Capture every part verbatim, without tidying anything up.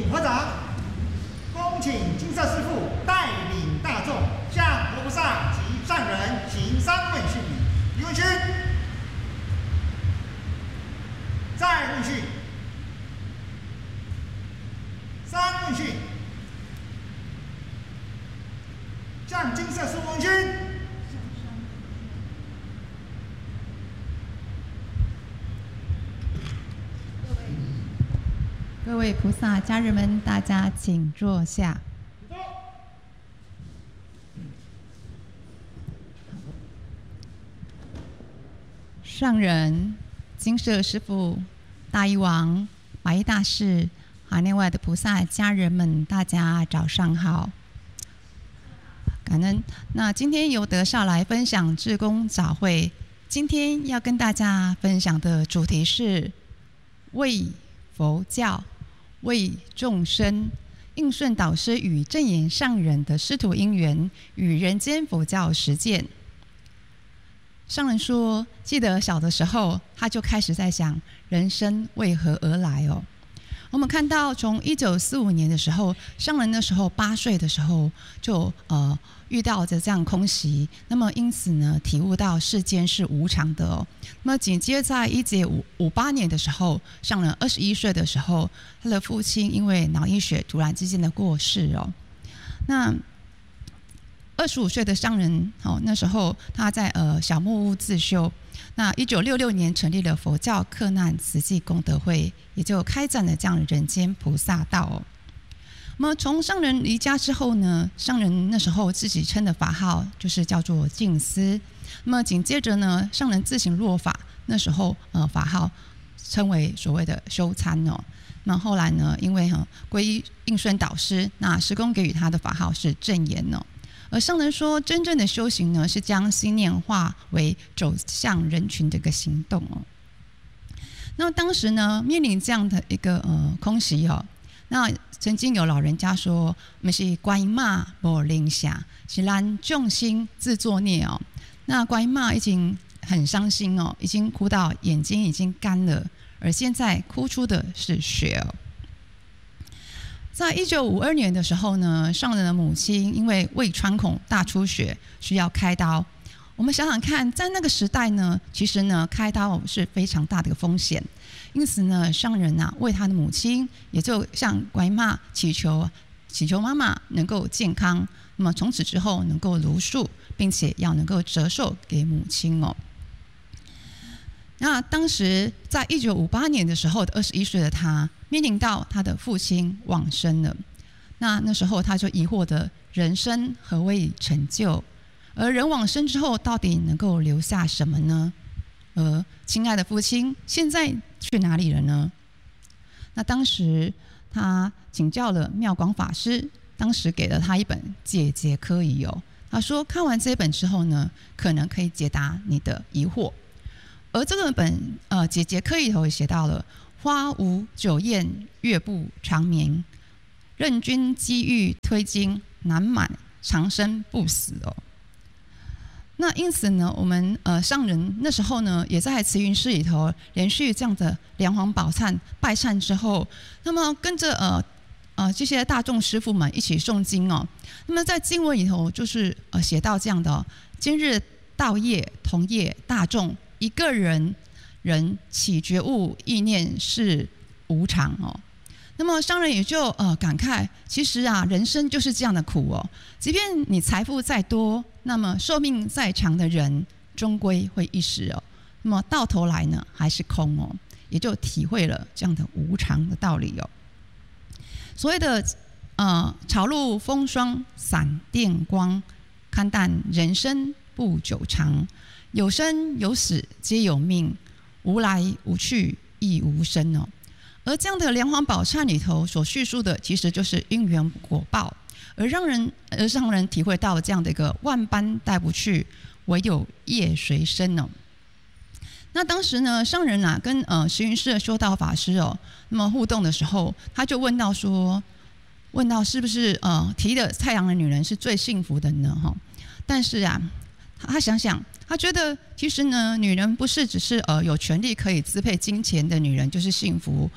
合掌，恭请金色师父带领大众向佛菩萨及上人行三问讯礼。一问讯，再问讯，三问讯，向金色师父问讯。 各位菩萨家人们，大家请坐下。上人、金舍师父、大医王、法医大士，海内外的菩萨家人们，大家早上好。感恩。那今天由德少来分享志工早会，今天要跟大家分享的主题是为佛教。为众生，应顺导师与正言上人的师徒因缘与人间佛教实践。上人说，记得小的时候，他就开始在想人生为何而来哦。我们看到，从一九四五年的时候，上人那时候八岁的时候，就呃遇到着这样空袭，那么因此呢，体悟到世间是无常的哦。那么紧接在一九五八年的时候，上人二十一岁的时候，他的父亲因为脑溢血突然之间的过世哦。那二十五岁的上人哦，那时候他在呃小木屋自修。那一九六六年成立了佛教克难慈济功德会，也就开展了这样的人间菩萨道哦。那么从上人离家之后呢，上人那时候自己称的法号就是叫做净思。那么紧接着呢，上人自行落法，那时候呃法号称为所谓的修参哦。那后来呢，因为哈皈依应顺导师，那师公给予他的法号是正言哦。而上人说，真正的修行呢，是将心念化为走向人群的一个行动哦。那当时呢，面临这样的一个呃空袭哦，那曾经有老人家说，我是观音妈无灵下，是咱众生自作孽哦。那观音妈已经很伤心哦，已经哭到眼睛已经干了，而现在哭出的是血哦。在一九五二年的时候呢，上人的母亲因为胃穿孔大出血，需要开刀。我们想想看，在那个时代呢，其实呢，开刀是非常大的一个风险。因此呢，上人啊，为他的母亲，也就向观音妈祈求，祈求妈妈能够健康。那么从此之后能够如数，并且要能够折寿给母亲哦。那当时在一九五八年的时候，二十一岁的他面临到他的父亲往生了。那那时候他就疑惑的人生何谓成就？而人往生之后，到底能够留下什么呢？而亲爱的父亲现在去哪里了呢？那当时他请教了妙广法师，当时给了他一本《解结科仪》哦。他说看完这本之后呢，可能可以解答你的疑惑。而这个本呃解结科仪头也写到了：花无酒宴，月不长眠，任君机遇推经，难满长生不死哦。那因此呢，我们呃上人那时候呢，也在慈云寺里头连续这样的梁皇宝忏拜忏之后，那么跟着呃呃这些大众师父们一起诵经哦。那么在经文里头就是呃写到这样的、哦：今日道业同业大众。一个人人起觉悟意念是无常哦，那么商人也就呃感慨，其实啊，人生就是这样的苦哦。即便你财富再多，那么寿命再长的人，终归会一时哦。那么到头来呢，还是空哦，也就体会了这样的无常的道理哦。所谓的呃潮露风霜闪电光，看淡人生不久长。有生有死皆有命，无来无去亦无生哦。而这样的梁皇宝忏里头所叙述的，其实就是因缘果报，而让人而让人体会到这样的一个万般带不去，唯有业随身哦。那当时呢，上人啊跟呃慈云寺的修道法师哦，那么互动的时候，他就问到说，问到是不是呃提的太阳的女人是最幸福的呢？哈，但是啊，他想想。他觉得其实呢，女人不是只是呃有权利可以支配金钱的女人就是幸福，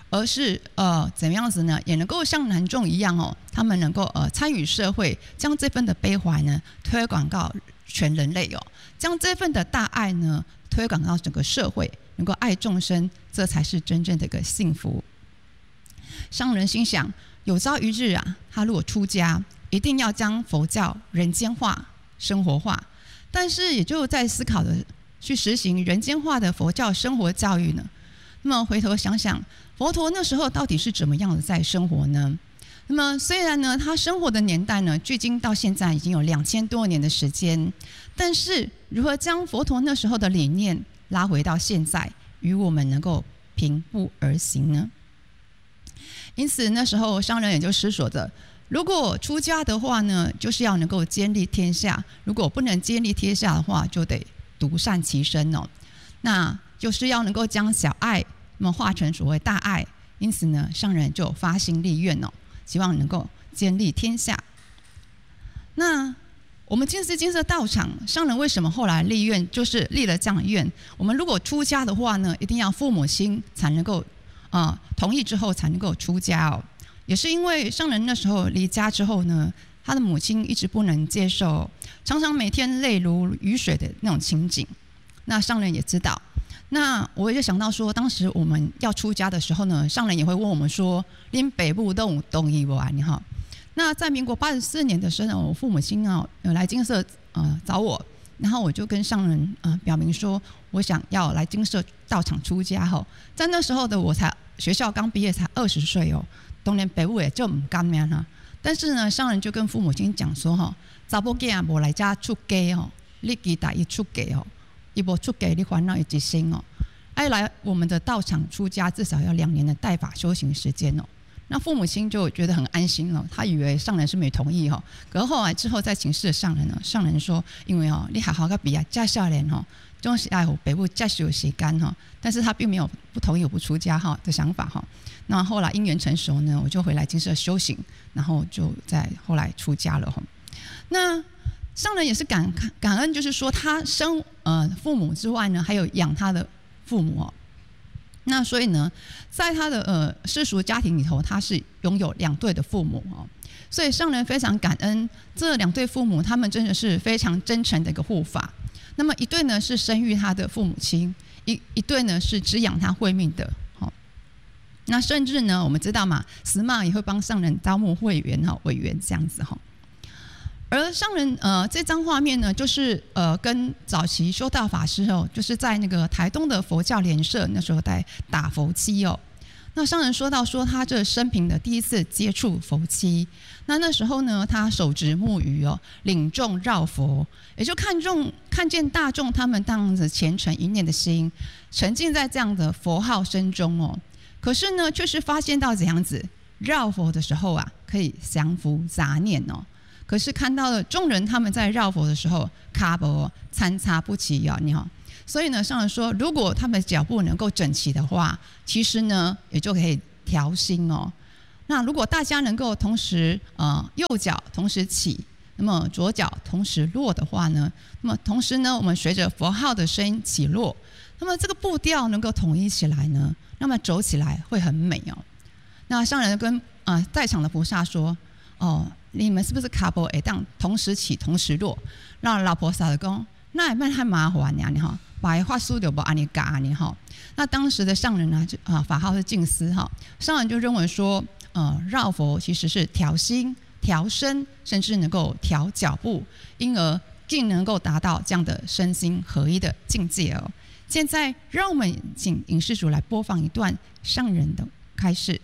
而是呃怎么样子呢？也能够像男众一样哦，他们能够呃参与社会，将这份的悲怀呢推广到全人类哦，将这份的大爱呢推广到整个社会，能够爱众生，这才是真正的一个幸福。商人心想，有朝一日啊，他如果出家，一定要将佛教人间化、生活化。但是也就在思考的去实行人间化的佛教生活教育呢。那么回头想想，佛陀那时候到底是怎么样的在生活呢？那么虽然呢，他生活的年代呢，距今到现在已经有两千多年的时间，但是如何将佛陀那时候的理念拉回到现在，与我们能够平步而行呢？因此那时候商人也就思索着，如果出家的话呢，就是要能够兼利天下；如果不能兼利天下的话，就得独善其身哦。那就是要能够将小爱那么化成所谓大爱。因此呢，商人就发心立愿哦，希望能够兼利天下。那我们金丝金色道场商人为什么后来立愿，就是立了这样的愿？我们如果出家的话呢，一定要父母亲才能够啊、呃、同意之后才能够出家哦。也是因为商人那时候离家之后呢，他的母亲一直不能接受，常常每天泪如雨水的那种情景。那商人也知道，那我也就想到说，当时我们要出家的时候呢，商人也会问我们说：“恁北部都有同意不啊？”你好。那在民国八十四年的时候，我父母亲啊来金色呃找我，然后我就跟商人呃表明说，我想要来金色道场出家吼。在那时候的我才学校刚毕业，才二十岁哦，当然北部也就唔甘咩啦。但是呢，商人就跟父母亲讲说吼，查某囝无来家出家吼，你期待伊出家吼，伊无出家你烦恼伊一生哦。爱来我们的道场出家，至少要两年的带法修行时间哦。那父母亲就觉得很安心了，他以为上人是没同意哈。可是后来之后再请示上人呢，上人说，因为哦，你好好个比啊，家少年哈，总是爱北部家是有时间哈，但是他并没有不同意我不出家哈的想法哈。那后来因缘成熟呢，我就回来金色修行，然后就在后来出家了哈。那上人也是感感恩，就是说他生呃父母之外呢，还有养他的父母哦。那所以呢，在他的呃世俗家庭里头，他是拥有两对的父母哦，所以上人非常感恩这两对父母，他们真的是非常真诚的一个护法。那么一对呢是生育他的父母亲，一一对呢是只养他慧命的。好，那甚至呢，我们知道嘛，司马也会帮上人招募会员哈委员这样子哈。而上人呃这张画面呢，就是呃跟早期修道法师哦，就是在那个台东的佛教联社那时候在打佛七哦。那上人说到说他这生平的第一次接触佛七，那那时候呢，他手执木鱼哦，领众绕佛，也就看众看见大众他们这样子虔诚一念的心，沉浸在这样的佛号声中哦。可是呢，却是发现到怎样子绕佛的时候啊，可以降伏杂念哦。可是看到了众人他们在绕佛的时候，卡步参差不齐哦，你好。所以呢，上人说，如果他们的脚步能够整齐的话，其实呢，也就可以调心哦。那如果大家能够同时呃右脚同时起，那么左脚同时落的话呢，那么同时呢，我们随着佛号的声音起落，那么这个步调能够统一起来呢，那么走起来会很美哦。那上人跟啊、呃、在场的菩萨说，哦。你们是不是卡步会当同时起同时落？那老菩萨就讲，那也蛮太麻烦呀，你哈，把话术就不按你嘎你哈。那当时的上人呢，就啊法号是净思哈，上人就认为说，呃，绕佛其实是调心、调身，甚至能够调脚步，因而竟能够达到这样的身心合一的境界哦。现在让我们请影视组来播放一段上人的开示。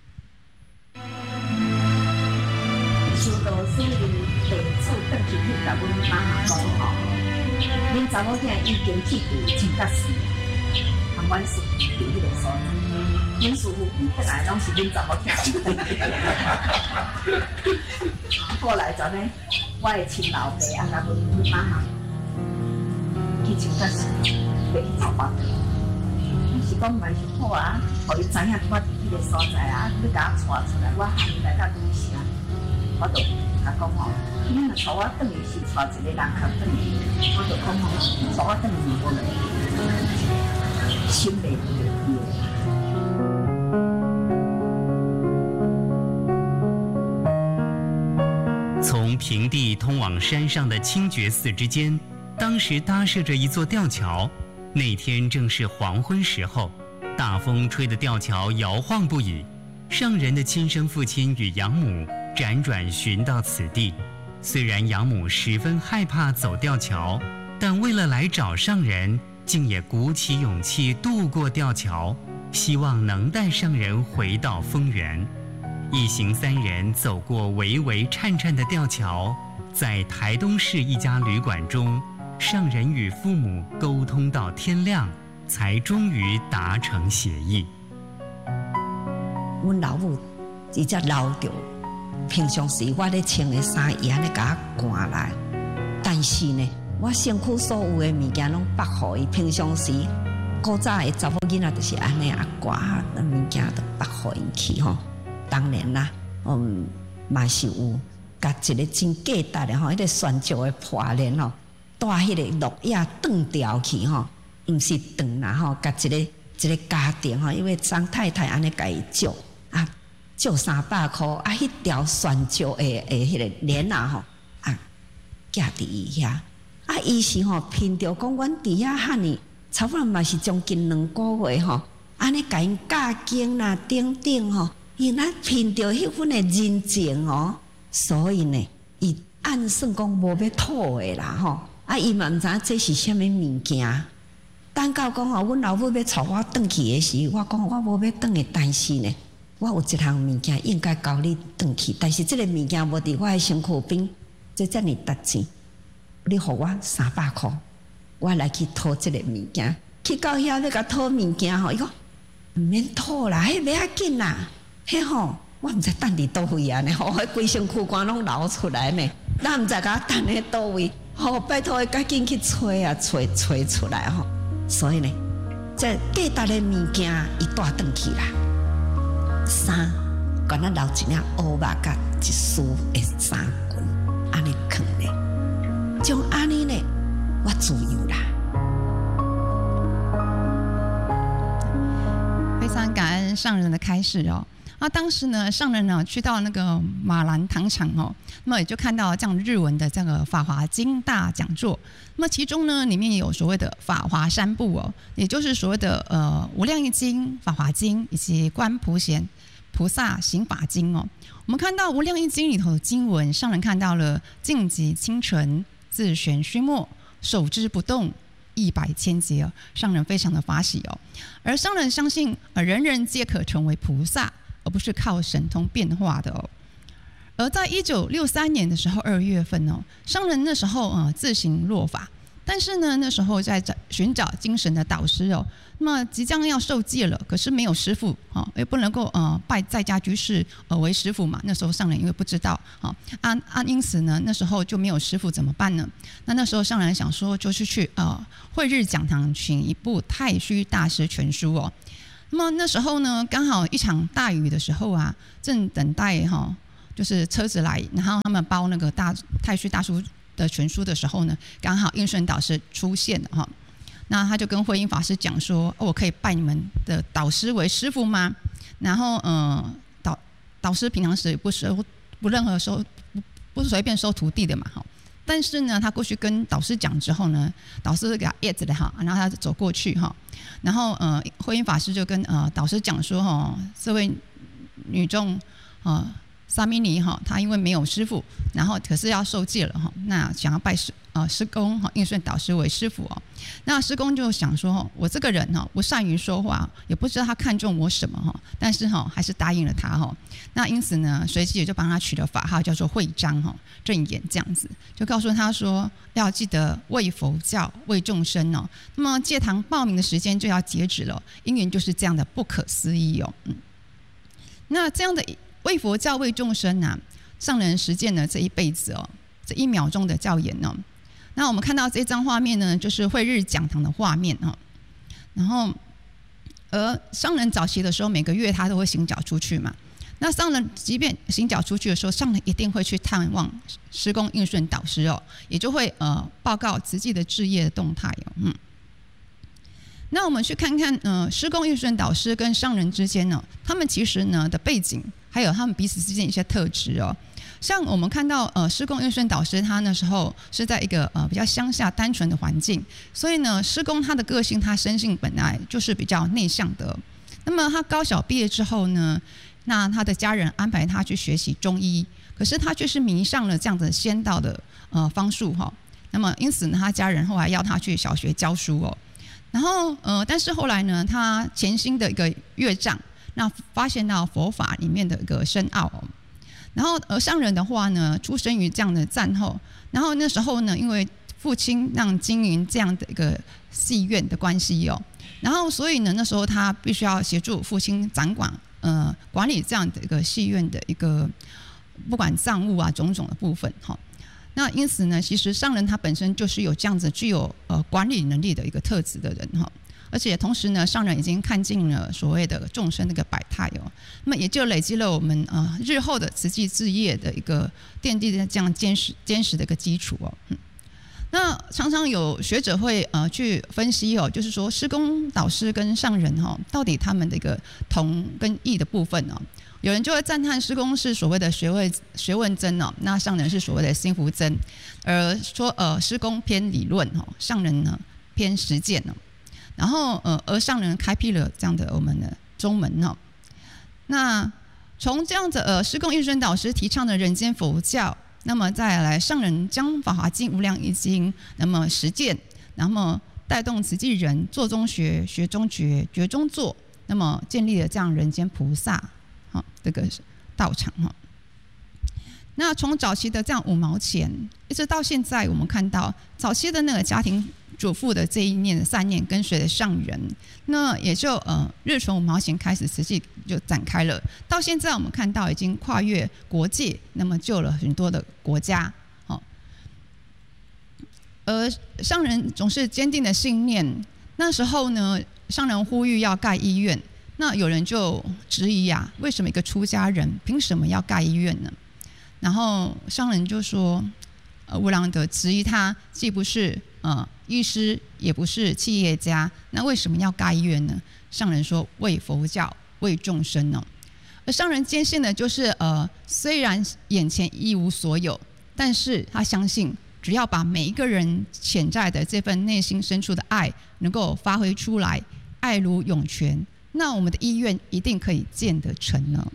师道所以弟子转去去甲阮妈妈讲吼，恁查某囝已经去过真甲死，含阮师傅伫迄个所在，恁师傅本来拢是恁查某囝。后来阵呢，我的亲老爸啊，甲阮妈妈去真甲死，要去找法度。我是讲嘛是好啊，互伊知影我伫迄个所在啊，你甲我带出来，我喊伊来甲女声。我就甲讲吼，你若带我转去是带一个人客转去，我就讲吼，带我转去我们心袂袂记的。 营地通往山上的清觉寺之间，当时搭设着一座吊桥。那天正是黄昏时候，大风吹得吊桥摇晃不已。上人的亲生父亲与养母辗转寻到此地，虽然养母十分害怕走吊桥，但为了来找上人，竟也鼓起勇气渡过吊桥，希望能带上人回到丰原。一行三人走过微微颤颤的吊桥，在台东市一家旅馆中，上人与父母沟通到天亮，才终于达成协议。 阮老母伊才留着，平常时我咧穿的衫，伊安尼甲我赶来，但是呢，我身躯所有的物件拢绑好伊。平常时古早的查某囡仔就是安尼啊，赶物件都绑好伊去吼。当然啦，嗯，嘛是有甲一个真价值的吼，迄个宣教的破链吼，带迄个落叶断掉去吼，毋是断啦吼，甲一个一个家庭吼，因为张太太安尼甲伊借啊，借三百箍啊，迄条宣教的的迄个链啊吼啊，寄伫伊遐啊，伊是吼凭着讲阮伫遐汉尼，差不多嘛是将近两个月吼，安尼甲因教经啦，等等吼。伊若凭着迄份的人情哦，所以呢，伊按算讲无要吐的啦吼。啊，伊嘛毋知这是虾米物件。等到讲吼，阮老母要带我转去的时候，我讲我无要转的，但是呢，我有一项物件应该交你转去，但是这个物件无伫我的身躯边，这遮尔值钱，你互我三百箍，我来去讨这个物件。去到遐要甲讨物件吼，伊讲毋免讨啦，迄袂要紧啦。迄吼，我毋知等伫倒位啊呢，吼，迄规身躯干拢流出来呢，咱毋知甲等喺倒位，吼，拜托伊赶紧去找啊，找找出来吼。所以呢，这价值的物件伊带转去啦，衫，敢若留一领乌袜甲一束的衫裙，安尼藏咧，从安尼呢，我自由啦。 非常感恩上人的开示哦。那当时呢，上人呢去到那个马兰糖厂哦，那么也就看到这样日文的这个《法华经》大讲座。那么其中呢，里面也有所谓的法华三部哦，也就是所谓的呃《无量义经》、《法华经》以及《观普贤菩萨行法经》哦。我们看到《无量义经》里头的经文，上人看到了净极清纯、自旋虚没、手之不动。一百千劫哦，上人非常的法喜哦，而上人相信，呃，人人皆可成为菩萨，而不是靠神通变化的哦。而在一九六三年的时候，二月份哦，上人那时候呃自行落法，但是呢，那时候在寻找精神的导师哦，那么即将要受戒了，可是没有师父哦，也不能够呃拜在家居士呃为师父嘛。那时候上人因为不知道哦，啊啊，因此呢，那时候就没有师父，怎么办呢？那那时候上人想说，就是去呃慧日讲堂寻一部太虚大师全书哦。那么那时候呢，刚好一场大雨的时候啊，正等待哈、哦，就是车子来，然后他们包那个大太虚大书的全书的时候呢，刚好应顺导师出现了哈。那他就跟慧英法师讲说：“哦，我可以拜你们的导师为师父吗？”然后，呃，导导师平常时不收不任何收不不随便收徒弟的嘛，哈。但是呢，他过去跟导师讲之后呢，导师给他叶子的哈，然后他就走过去哈，然后呃，慧英法师就跟呃导师讲说：“哈，这位女众呃沙弥尼哈，她因为没有师父，然后可是要受戒了哈，那想要拜师。”呃，师公哈应顺导师为师父哦，那师公就想说，我这个人哈不善于说话，也不知道他看中我什么哈，但是哈还是答应了他哈。那因此呢，随即也就帮他取了法号叫做慧章哈正言这样子，就告诉他说要记得为佛教为众生哦。那么戒堂报名的时间就要截止了，因缘就是这样的不可思议哦。嗯，那这样的为佛教为众生啊，上人实践了这一辈子哦，这一秒钟的教言哦。那我们看到这张画面呢，就是慧日讲堂的画面哈。然后，而上人早期的时候，每个月他都会行脚出去嘛。那上人即便行脚出去的时候，上人一定会去探望师公应顺导师哦，也就会呃报告慈济的志业的动态哦。嗯。那我们去看看呃师公应顺导师跟上人之间呢，他们其实呢的背景，还有他们彼此之间一些特质哦。 像我们看到呃施工运顺导师他那时候是在一个呃比较乡下单纯的环境，所以呢施工他的个性他生性本来就是比较内向的。那么他高小毕业之后呢，那他的家人安排他去学习中医，可是他却是迷上了这样的仙道的呃方术哈。那么因此呢，他家人后来要他去小学教书哦。然后呃，但是后来呢，他潜心的一个阅藏，那发现到佛法里面的一个深奥哦。然后而上人的话呢，出生于这样的战后，然后那时候呢，因为父亲让经营这样的一个戏院的关系哦，然后所以呢，那时候他必须要协助父亲掌管呃管理这样的一个戏院的一个不管账务啊种种的部分哈。那因此呢，其实上人他本身就是有这样子具有呃管理能力的一个特质的人哈。而且同时呢，上人已经看尽了所谓的众生那个百态哦，那么也就累积了我们呃日后的慈济事业的一个奠定的这样坚实坚实的一个基础哦。嗯，那常常有学者会呃去分析哦，就是说施工导师跟上人哈、哦，到底他们的一个同跟异的部分哦。有人就会赞叹施工是所谓的学位学问真哦，那上人是所谓的心福真，而说呃施工偏理论哦，上人呢偏实践哦。然后呃，而上人开辟了这样的我们的中门哦。那从这样的呃施工运顺导师提倡的人间佛教，那么再来上人将《法华经》《无量易经》那么实践，那么带动慈济人做中学，学中觉，觉中做，那么建立了这样人间菩萨哈、哦、这个道场哈、哦。那从早期的这样五毛钱，一直到现在，我们看到早期的那个家庭主妇的这一念善念跟随着上人，那也就呃日存五毛钱开始，慈济就展开了。到现在我们看到已经跨越国界，那么救了很多的国家。哦，而上人总是坚定的信念。那时候呢，上人呼吁要盖医院，那有人就质疑啊，为什么一个出家人凭什么要盖医院呢？然后上人就说，呃，无量德质疑他，既不是呃医师，也不是企业家，那为什么要盖医院呢？上人说，为佛教，为众生呢、哦。而上人坚信的就是，呃，虽然眼前一无所有，但是他相信，只要把每一个人潜在的这份内心深处的爱能够发挥出来，爱如涌泉，那我们的医院一定可以建得成呢。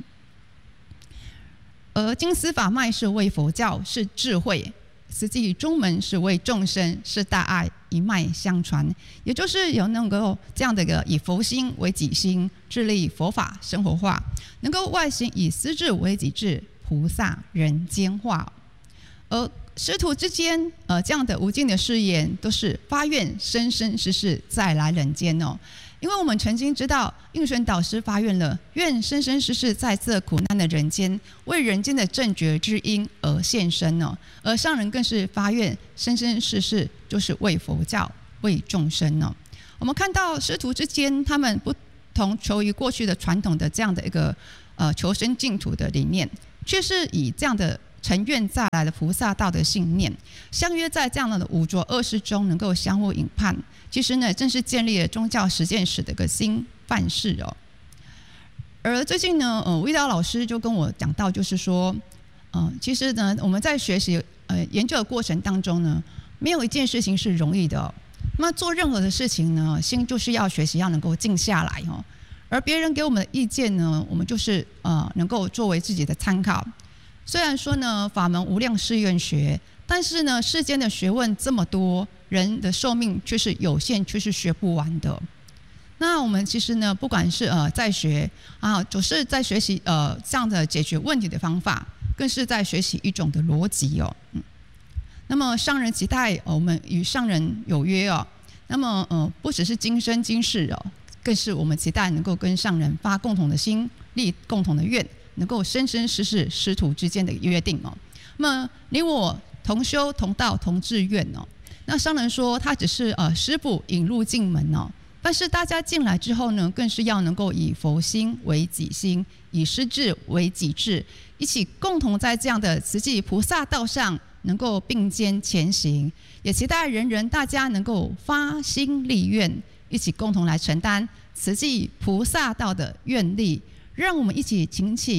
而经师法脉是为佛教，是智慧；慈济中门是为众生，是大爱，一脉相传。也就是有能够这样的一个以佛心为己心，致力佛法生活化，能够外行以私智为己智，菩萨人间化。而师徒之间，呃，这样的无尽的誓言，都是发愿生生世世再来人间哦。因为我们曾经知道，应顺导师发愿了，愿生生世世在这苦难的人间，为人间的正觉之因而献身哦。而上人更是发愿，生生世世就是为佛教、为众生哦。我们看到师徒之间，他们不同求于过去的传统的这样的一个呃求生净土的理念，却是以这样的成愿再来的菩萨道的信念，相约在这样的五浊恶世中，能够相互引判。其实呢，正是建立了宗教实践史的一个新范式哦。而最近呢，呃，魏导老师就跟我讲到，就是说，呃，其实呢，我们在学习呃研究的过程当中呢，没有一件事情是容易的哦。那做任何的事情呢，心就是要学习，要能够静下来哦。而别人给我们的意见呢，我们就是呃能够作为自己的参考。虽然说呢，法门无量誓愿学，但是呢，世间的学问这么多，人的寿命却是有限，却是学不完的。那我们其实呢，不管是呃在学啊，总是在学习呃这样的解决问题的方法，更是在学习一种的逻辑哦。嗯，那么上人期待、呃、我们与上人有约哦。那么呃，不只是今生今世哦，更是我们期待能够跟上人发共同的心，立共同的愿。能够生生世世师徒之间的约定哦，那么你我同修同道同志愿哦。那上人说他只是呃师父引入进门哦，但是大家进来之后呢，更是要能够以佛心为己心，以师智为己智，一起共同在这样的慈济菩萨道上能够并肩前行。也期待人人大家能够发心立愿，一起共同来承担慈济菩萨道的愿力。让我们一起擎起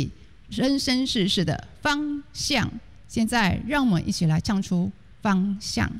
生生世世的方向。现在，让我们一起来唱出方向。